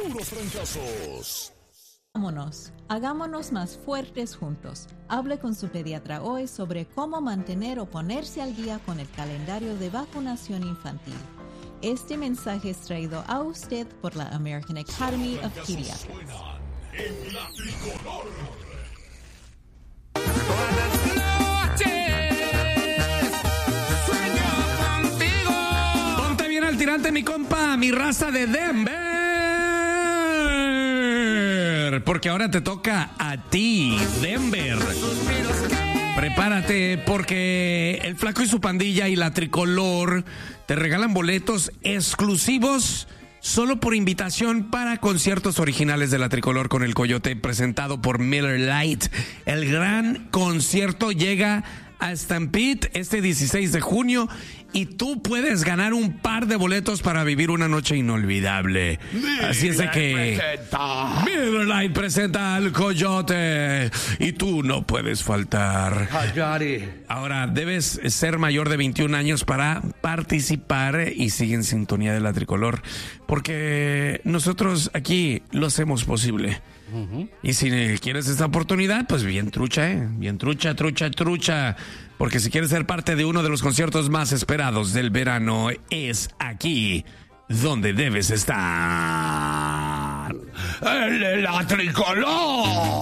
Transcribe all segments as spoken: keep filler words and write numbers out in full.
puros fracasos. Vámonos, hagámonos más fuertes juntos. Hable con su pediatra hoy sobre cómo mantener o ponerse al día con el calendario de vacunación infantil. Este mensaje es traído a usted por la American Academy of Pediatrics. En la Tricolor. Ponte bien al tirante, mi compa, mi raza de Denver. Porque ahora te toca a ti, Denver. Prepárate porque el Flaco y su pandilla y la Tricolor te regalan boletos exclusivos solo por invitación para conciertos originales de la Tricolor con el Coyote, presentado por Miller Lite. El gran concierto llega a Stampede este dieciséis de junio y tú puedes ganar un par de boletos para vivir una noche inolvidable. Así es de que Miller Lite presenta al Coyote y tú no puedes faltar. Ahora, debes ser mayor de veintiún años para participar y sigue en sintonía de la Tricolor, porque nosotros aquí lo hacemos posible. Uh-huh. Y si quieres esta oportunidad, pues bien trucha, ¿eh? Bien trucha, trucha, trucha. Porque si quieres ser parte de uno de los conciertos más esperados del verano, es aquí donde debes estar. ¡El, la Tricolor!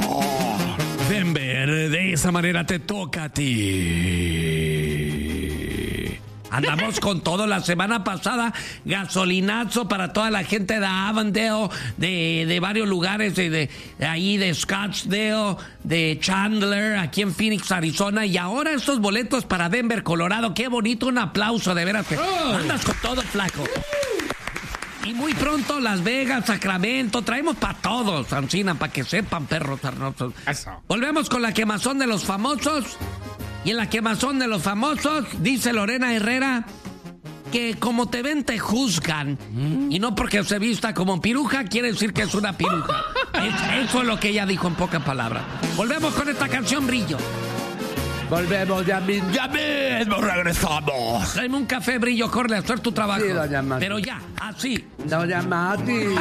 Denver, de esa manera te toca a ti. Andamos con todo. La semana pasada, gasolinazo para toda la gente de Avondale, de, de varios lugares, de, de, de ahí de Scottsdale, de Chandler, aquí en Phoenix, Arizona. Y ahora estos boletos para Denver, Colorado. Qué bonito, un aplauso, de veras. Andas con todo, Flaco. Y muy pronto Las Vegas, Sacramento, traemos para todos, Ancina, para que sepan, perros arnosos. Eso. Volvemos con la quemazón de los famosos. Y en la quemazón de los famosos, dice Lorena Herrera que como te ven te juzgan. ¿Mm? Y no porque se vista como piruja quiere decir que es una piruja. es, eso es lo que ella dijo en pocas palabras. Volvemos con esta canción, Brillo. Volvemos, ya mismo, ya mismo regresamos. Tráeme un café, Brillo, corre a hacer tu trabajo. Sí, doña Mati. Pero ya, así. Doña Mati.